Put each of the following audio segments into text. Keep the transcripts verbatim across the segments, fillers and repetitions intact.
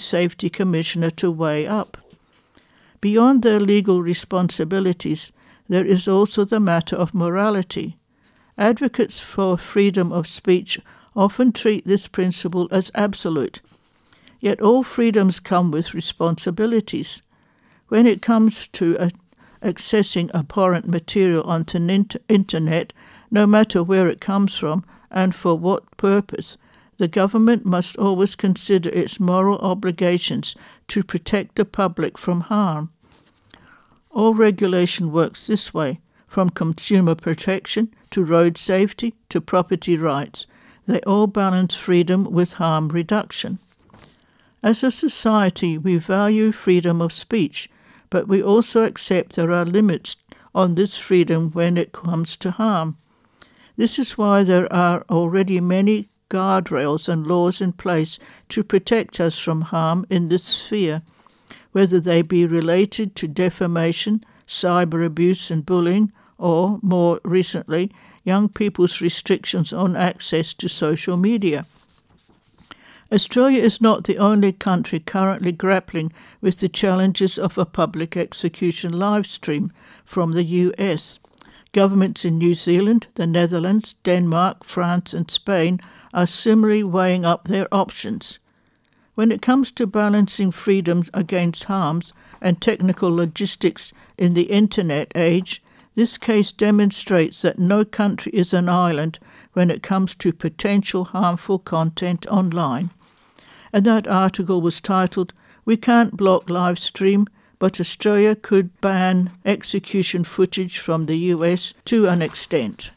Safety Commissioner to weigh up. Beyond their legal responsibilities, there is also the matter of morality. Advocates for freedom of speech often treat this principle as absolute. Yet all freedoms come with responsibilities. When it comes to uh, accessing abhorrent material onto the internet, no matter where it comes from and for what purpose, the government must always consider its moral obligations to protect the public from harm. All regulation works this way, from consumer protection to road safety to property rights. They all balance freedom with harm reduction. As a society, we value freedom of speech, but we also accept there are limits on this freedom when it comes to harm. This is why there are already many guardrails and laws in place to protect us from harm in this sphere, whether they be related to defamation, cyber abuse and bullying, or, more recently, young people's restrictions on access to social media. Australia is not the only country currently grappling with the challenges of a public execution live stream from the U S. Governments in New Zealand, the Netherlands, Denmark, France and Spain are similarly weighing up their options. When it comes to balancing freedoms against harms and technical logistics in the Internet age, this case demonstrates that no country is an island when it comes to potential harmful content online. And that article was titled, "We Can't Block Live Stream, but Australia Could Ban Execution Footage from the U S to an Extent."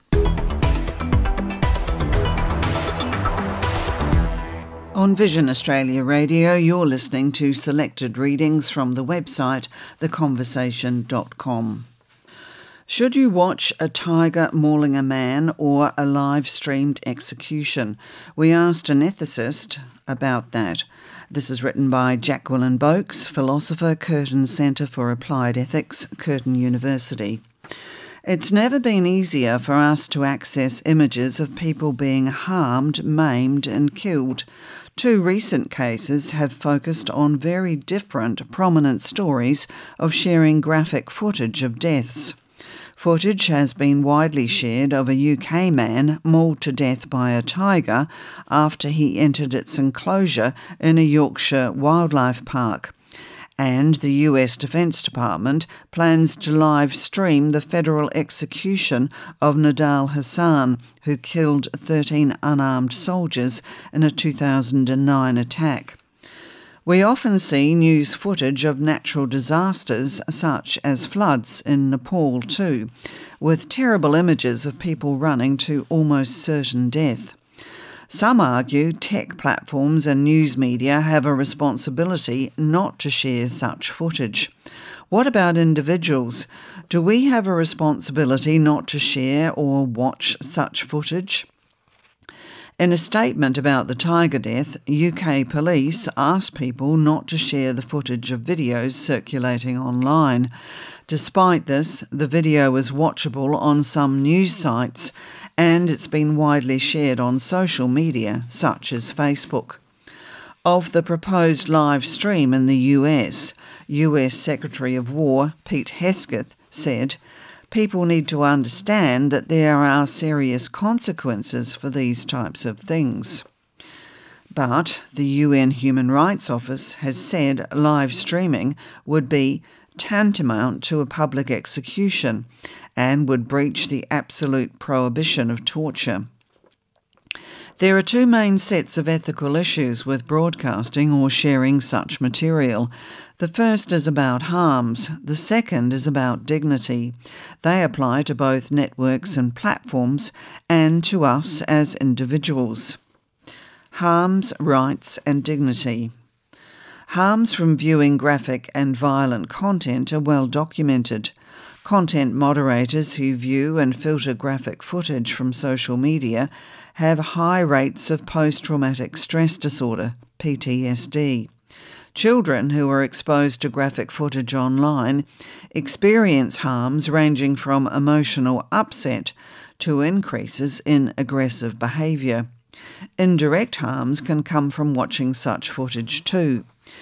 On Vision Australia Radio, you're listening to selected readings from the website the conversation dot com. Should you watch a tiger mauling a man or a live-streamed execution? We asked an ethicist about that. This is written by Jacqueline Boakes, philosopher, Curtin Centre for Applied Ethics, Curtin University. It's never been easier for us to access images of people being harmed, maimed and killed. Two recent cases have focused on very different, prominent stories of sharing graphic footage of deaths. Footage has been widely shared of a U K man mauled to death by a tiger after he entered its enclosure in a Yorkshire wildlife park. And the U S Defence Department plans to live stream the federal execution of Nidal Hasan, who killed thirteen unarmed soldiers in a two thousand nine attack. We often see news footage of natural disasters such as floods in Nepal too, with terrible images of people running to almost certain death. Some argue tech platforms and news media have a responsibility not to share such footage. What about individuals? Do we have a responsibility not to share or watch such footage? In a statement about the tiger death, U K police asked people not to share the footage of videos circulating online. Despite this, the video is watchable on some news sites and it's been widely shared on social media, such as Facebook. Of the proposed live stream in the U S, U S Secretary of War Pete Hesketh said, "People need to understand that there are serious consequences for these types of things." But the U N Human Rights Office has said live streaming would be tantamount to a public execution and would breach the absolute prohibition of torture. There are two main sets of ethical issues with broadcasting or sharing such material. The first is about harms. The second is about dignity. They apply to both networks and platforms and to us as individuals. Harms, rights and dignity. Harms from viewing graphic and violent content are well documented. Content moderators who view and filter graphic footage from social media have high rates of post-traumatic stress disorder, P T S D. Children who are exposed to graphic footage online experience harms ranging from emotional upset to increases in aggressive behaviour. Indirect harms can come from watching such footage too.